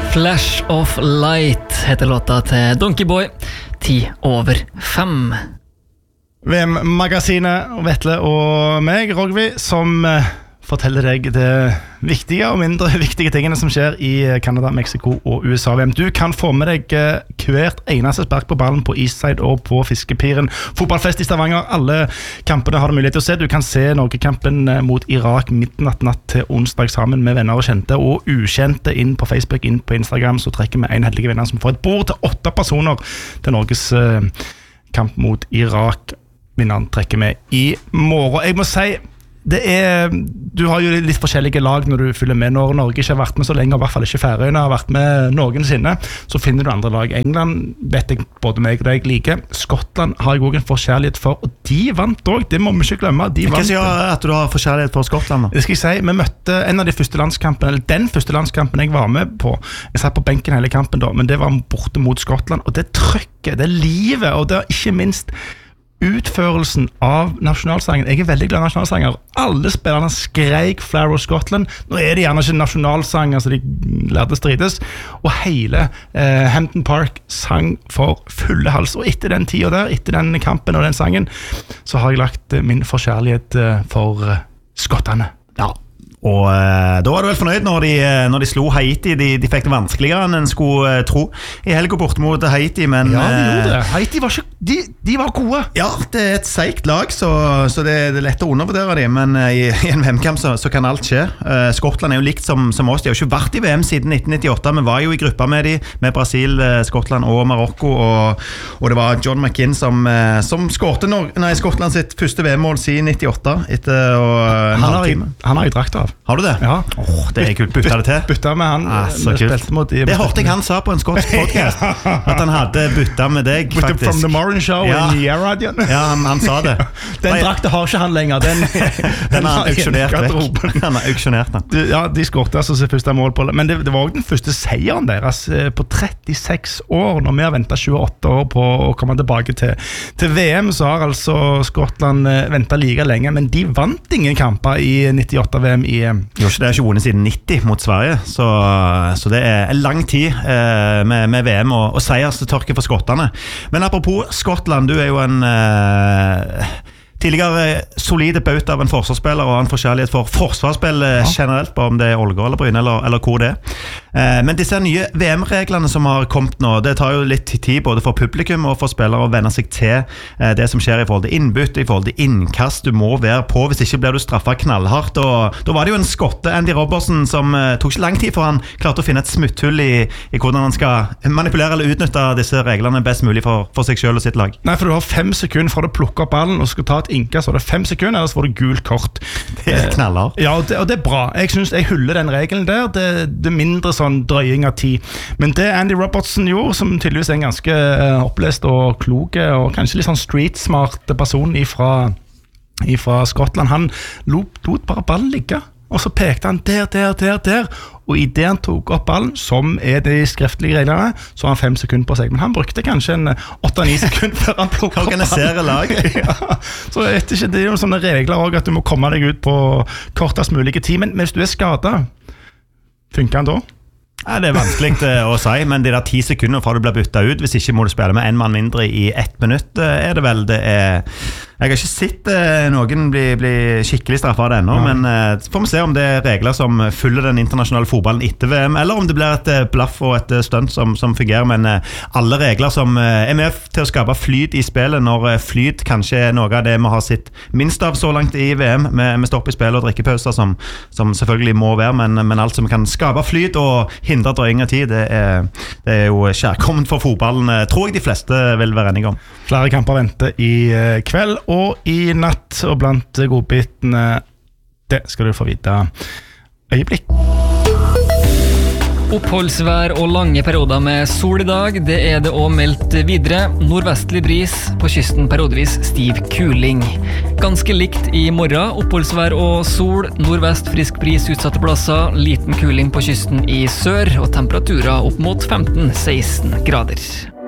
Flash of Light heter låta til Donkey Boy, 5:10. VM-magasinet, Vetle og meg, Rogvi, som forteller deg det viktige og mindre viktige tingene som skjer i Canada, Mexico og USA-VM. Du kan få med deg hvert eneste spark på ballen på Eastside og på Fiskepiren. Fotballfest i Stavanger, alle kampene har du mulighet til å se. Du kan se Norge-kampen mot Irak midnatt til onsdag sammen med venner og kjente og ukjente inn på Facebook, inn på Instagram, så trekker vi en heldig vinner som får et bord til 8 personer til Norges kamp mot Irak. Vinneren trekker vi i morgen. Jeg må si, du har jo litt forskjellige lag når du følger med. Når Norge ikke har vært med så lenge, og i hvert fall ikke Færøyene har vært med noensinne, så finner du andre lag. England vet jeg både meg og deg liker. Skottland har jeg også en forskjellighet for, og de vant også, det må vi ikke glemme. Hva sier at du har forskjellighet for Skottland? Det skal jeg si, vi møtte en av de første landskampene, eller den første landskampen jeg var med på. Jeg satt på benken hele kampen da, men det var borte mot Skottland, og det trykket, det livet, og det er ikke minst utførelsen av nasjonalsangen. Jeg veldig glad i nasjonalsanger. Alle spillerne skreik Flower of Scotland. Nå det gjerne ikke nasjonalsanger, så de lærte strides. Og hele Hampden Park sang for fulle hals. Og etter den tiden der, etter den kampen og den sangen, så har jeg lagt min forkjærlighet for skottene. Ja. Og da var du vel fornøyd når de slo Haiti. De fikk det vanskeligere enn en skulle tro i helgen borte mot Haiti, men ja, de gjorde det. Haiti var ikke, de var gode. Ja, det et seigt lag, så det lett å undervurdere dem, men i en VM-kamp så kan alt skje. Skottland jo likt som oss. De har ikke vært i VM siden 1998, men var jo i gruppa med dem, med Brasil, Skottland og Marokko, og det var John McKinn som skårte Skottland sitt første VM-mål siden 98 etter en halv time. Han har jeg drakt av. Har du det? Ja. Det kult. Bytta det til? Bytta med han. Så kult. Det hørte jeg han sa på en skotsk podcast, at han hadde bytta med deg, faktisk. From the Morning Show in the Air-radioen. Ja, han sa det. Den drakta har ikke han lenger. Den har han auksjonert vekk. Han har auksjonert den. Ja, de skårte altså sitt første mål på det. Men det var også den første seieren deres på 36 år, når vi har ventet 28 år på å komme tilbake til VM, så har altså Skottland ventet like lenge, men de vant ingen kamper i 98-VM i det har ikke vunnet siden 90 mot Sverige, så det en lang tid med VM og seierstørke for skottene. Men apropos Skottland, du jo en tidligere solide baut av en forsvarsspiller og en forskjellighet for forsvarsspill generelt, bare om det Ålgård eller Bryne eller hvor det men disse nye VM-reglene som har kommet nå, det tar jo litt tid både for publikum og for spillere å venne seg til det som skjer i forhold til innbytte, i forhold til innkast. Du må være på, hvis ikke blir du straffet knallhardt, og da var det jo en skotte, Andy Robertson, som tok ikke lang tid for han klarte å finne et smutthull i hvordan han skal manipulere eller utnytte disse reglene best mulig for seg selv og sitt lag. Nei, for du har 5 sekunder for å plukke opp ballen og skal ta et innkast, så det 5 sekunder, ellers får du gult kort. Det knaller. Ja, og det bra. Jeg synes jeg hyller den regelen der. Det mindre sånn drøying av tid. Men det Andy Robertson gjorde, som tydeligvis en ganske opplest og kloke, og kanskje litt sånn street-smart person ifra Skottland, han lot bare ballen ligge. Og så pekte han der. Og i det han tok opp ballen, som de skriftlige reglene, så har han 5 sekunder på seg. Men han brukte kanskje en 8-9 sekunder før han plukket opp organisere laget. Ja. Så jeg vet ikke, det jo sånne regler også, at du må komme deg ut på kortest mulige tid. Men hvis du skadet, funker han da? Ja, det vanskelig å si, men de der 10 sekunder fra du blir byttet ut, hvis ikke må du spille med en mann mindre i 1 minutt, det vel, jeg har ikke sett noen bli skikkelig straffet av det ennå, men får vi se om det regler som følger den internasjonale fotballen etter VM, eller om det blir et blaff og et stunt som fungerer, men alle regler som med til å skape flyt i spillet, når flyt kanskje noe av det vi har sett minst av så langt i VM, med stopp i spillet og drikkepauser, som selvfølgelig må være, men alt som kan skape flyt og hindre drøying av tid, det jo kjærkomment for fotballen, tror jeg de fleste vil være enige om. Flere kamper venter i kveld og i natt, og blant godbitene, det skal du få vite øyeblikk. Oppholdsvær og lange perioder med sol i dag, det det også meldt videre. Nordvestlig bris, på kysten periodevis stiv kuling. Ganske likt i morgen, oppholdsvær og sol, nordvest frisk bris utsatte plasser, liten kuling på kysten i sør, og temperaturer opp mot 15-16 grader.